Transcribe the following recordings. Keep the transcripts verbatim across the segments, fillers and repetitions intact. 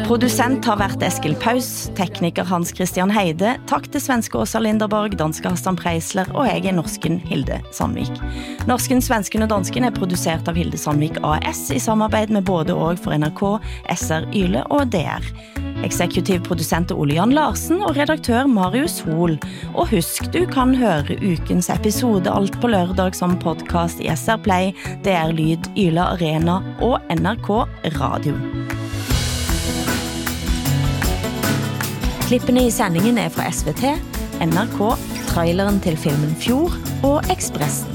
Producent har vært Eskil Paus, tekniker Hans Christian Heide, takk til svenske Åsa Linderborg, danske Hassan Preisler og jeg er norsken Hilde Sandvik. Norsken, svensken og dansken er produsert av Hilde Sandvik A S i samarbeid med både og for N R K, S R Yle og D R. Eksekutiv produsent Ole Jan Larsen og redaktør Marius Hol. Og husk, du kan høre ukens episode alt på lørdag som podcast i S R Play, D R Lyd, Yle Arena og N R K Radio. Klippene i sändningen är från S V T, N R K, traileren till filmen Fjord och Expressen.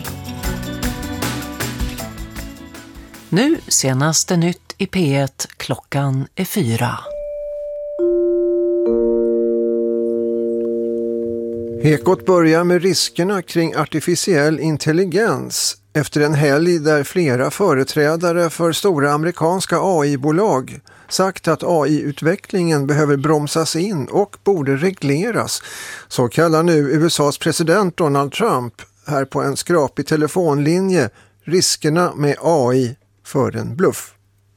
Nu senaste nytt i P ett, klockan är fyra. Ekot börjar med riskerna kring artificiell intelligens efter en helg där flera företrädare för stora amerikanska A I-bolag sagt att A I-utvecklingen behöver bromsas in och borde regleras. Så kallar nu U S A:s president Donald Trump här på en skrapig telefonlinje riskerna med A I för en bluff.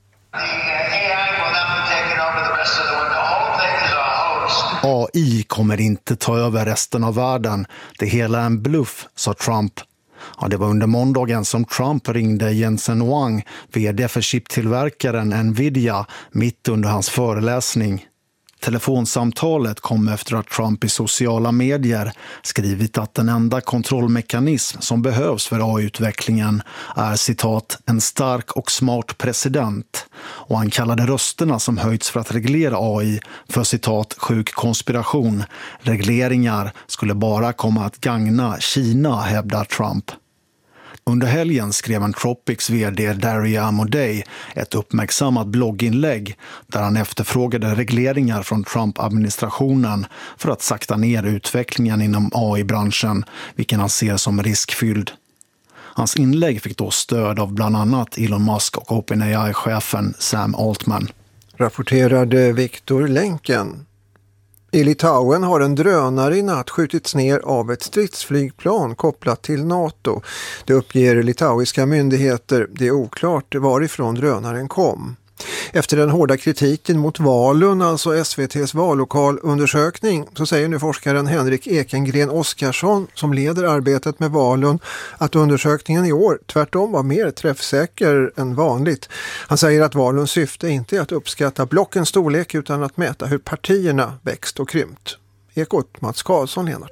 A I kommer inte ta över resten av världen. Det hela är en bluff, sa Trump. Ja, det var under måndagen som Trump ringde Jensen Huang, vd för chiptillverkaren Nvidia, mitt under hans föreläsning. Telefonsamtalet kom efter att Trump i sociala medier skrivit att den enda kontrollmekanism som behövs för A I-utvecklingen är citat en stark och smart president, och han kallade rösterna som höjts för att reglera A I för citat sjuk konspiration. Regleringar skulle bara komma att gagna Kina, hävdar Trump. Under helgen skrev Anthropics vd Daria Amodei ett uppmärksammat blogginlägg där han efterfrågade regleringar från Trump-administrationen för att sakta ner utvecklingen inom A I-branschen, vilken han ser som riskfylld. Hans inlägg fick då stöd av bland annat Elon Musk och OpenAI-chefen Sam Altman. Rapporterade Viktor Länken. I Litauen har en drönare i natt skjutits ner av ett stridsflygplan kopplat till NATO. Det uppger litauiska myndigheter. Det är oklart varifrån drönaren kom. Efter den hårda kritiken mot Valun, alltså S V T:s vallokalundersökning, så säger nu forskaren Henrik Ekengren Oskarsson, som leder arbetet med Valun, att undersökningen i år tvärtom var mer träffsäker än vanligt. Han säger att Valuns syfte inte är att uppskatta blockens storlek utan att mäta hur partierna växt och krympt. Ekot, Mats Karlsson, Lenart.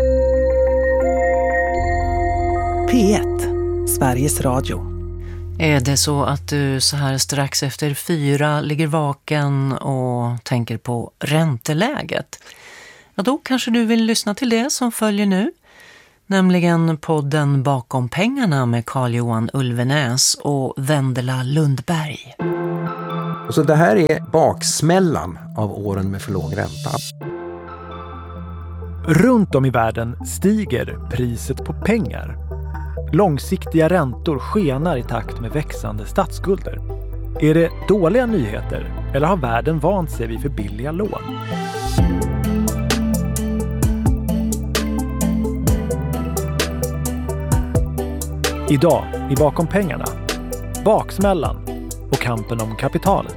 P ett, Sveriges Radio. Är det så att du så här strax efter fyra ligger vaken och tänker på ränteläget? Ja, då kanske du vill lyssna till det som följer nu. Nämligen podden Bakom pengarna med Carl-Johan Ulvenäs och Vendela Lundberg. Så det här är baksmällan av åren med för låg ränta. Runt om i världen stiger priset på pengar. Långsiktiga räntor skenar i takt med växande statsskulder. Är det dåliga nyheter eller har världen vant sig vid för billiga lån? Idag i Bakom pengarna, baksmällan och kampen om kapitalet.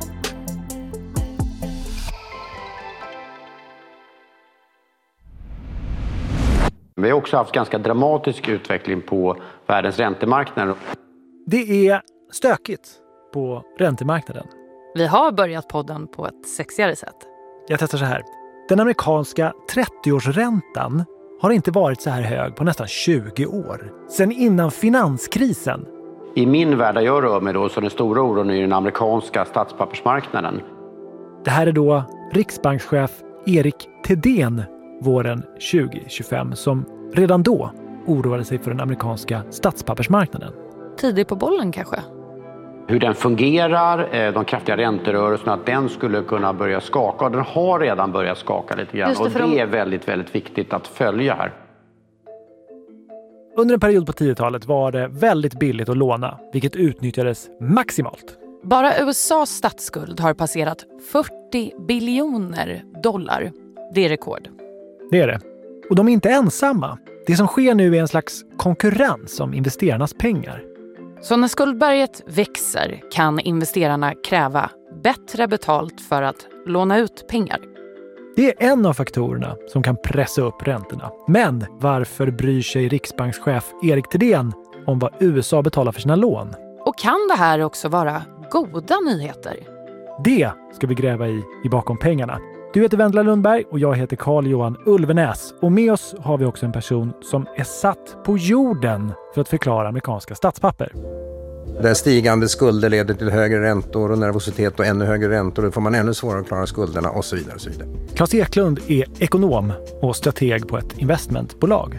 Vi har också haft ganska dramatisk utveckling på världens räntemarknader. Det är stökigt på räntemarknaden. Vi har börjat podden på ett sexigare sätt. Jag testar så här. Den amerikanska trettioårsräntan har inte varit så här hög på nästan tjugo år. Sen innan finanskrisen. I min värld jag rör mig då så den stora oron är den amerikanska statspappersmarknaden. Det här är då riksbankschef Erik Thedéen våren tjugo tjugofem som redan då oroade sig för den amerikanska statspappersmarknaden. Tidigt på bollen kanske? Hur den fungerar, de kraftiga ränterörelserna, att den skulle kunna börja skaka. Och den har redan börjat skaka lite grann. Det och det de... är väldigt, väldigt viktigt att följa här. Under en period på tiotalet var det väldigt billigt att låna, vilket utnyttjades maximalt. Bara U S A:s statsskuld har passerat fyrtio biljoner dollar. Det är rekord. Det är det. Och de är inte ensamma. Det som sker nu är en slags konkurrens om investerarnas pengar. Så när skuldberget växer kan investerarna kräva bättre betalt för att låna ut pengar. Det är en av faktorerna som kan pressa upp räntorna. Men varför bryr sig riksbankschef Erik Thedéen om vad U S A betalar för sina lån? Och kan det här också vara goda nyheter? Det ska vi gräva i i Bakom pengarna. Du heter Vendela Lundberg och jag heter Carl-Johan Ulvenäs. Och med oss har vi också en person som är satt på jorden för att förklara amerikanska statspapper. Där stigande skulder leder till högre räntor och nervositet och ännu högre räntor. Då får man ännu svårare att klara skulderna och så vidare. Och så vidare. Claes Eklund är ekonom och strateg på ett investmentbolag.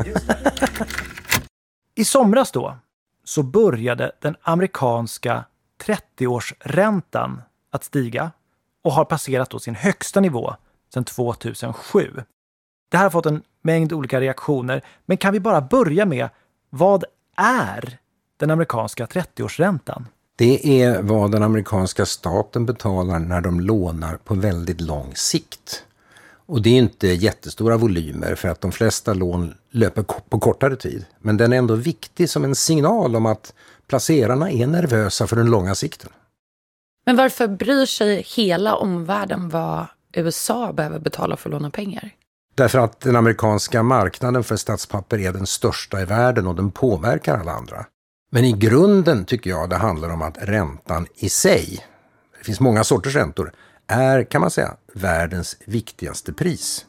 I somras då så började den amerikanska trettioårsräntan att stiga och har passerat då sin högsta nivå sedan två tusen sju. Det här har fått en mängd olika reaktioner, men kan vi bara börja med vad är den amerikanska trettioårsräntan? Det är vad den amerikanska staten betalar när de lånar på väldigt lång sikt. Och det är inte jättestora volymer för att de flesta lån löper på kortare tid. Men den är ändå viktig som en signal om att placerarna är nervösa för den långa sikten. Men varför bryr sig hela omvärlden vad U S A behöver betala för att låna pengar? Därför att den amerikanska marknaden för statspapper är den största i världen och den påverkar alla andra. Men i grunden tycker jag det handlar om att räntan i sig, det finns många sorters räntor, är kan man säga världens viktigaste pris.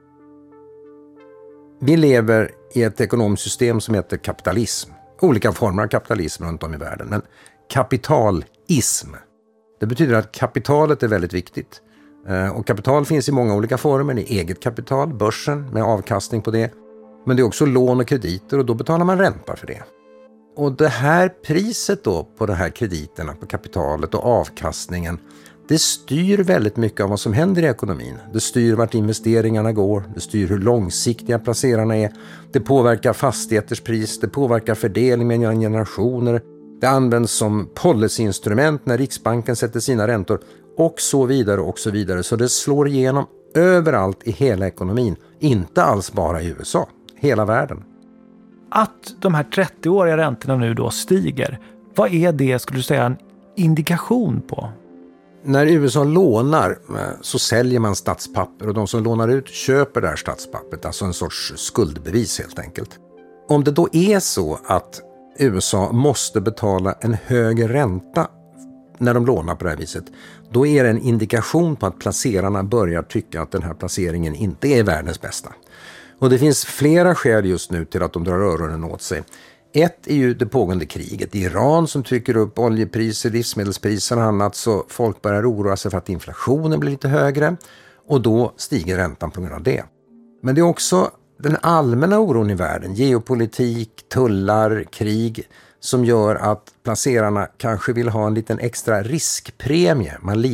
Vi lever i ett ekonomiskt system som heter kapitalism. Olika former av kapitalism runt om i världen. Men kapitalism, det betyder att kapitalet är väldigt viktigt. Och kapital finns i många olika former. Det är eget kapital, börsen med avkastning på det. Men det är också lån och krediter och då betalar man ränta för det. Och det här priset då på de här krediterna, på kapitalet och avkastningen, det styr väldigt mycket av vad som händer i ekonomin. Det styr vart investeringarna går, det styr hur långsiktiga placerarna är. Det påverkar fastigheters pris, det påverkar fördelning mellan generationer. Det används som policyinstrument när Riksbanken sätter sina räntor och så vidare och så vidare. Så det slår igenom överallt i hela ekonomin, inte alls bara i U S A, hela världen. Att de här trettioåriga räntorna nu då stiger, vad är det, skulle du säga, en indikation på? När U S A lånar så säljer man statspapper och de som lånar ut köper det här statspappret, alltså en sorts skuldbevis helt enkelt. Om det då är så att U S A måste betala en högre ränta när de lånar på det här viset, då är det en indikation på att placerarna börjar tycka att den här placeringen inte är världens bästa. Och det finns flera skäl just nu till att de drar öronen åt sig. Ett är ju det pågående kriget i Iran som trycker upp oljepriser, livsmedelspriser och annat, så folk börjar oroa sig för att inflationen blir lite högre och då stiger räntan på grund av det. Men det är också den allmänna oron i världen, geopolitik, tullar, krig, som gör att placerarna kanske vill ha en liten extra riskpremie. Man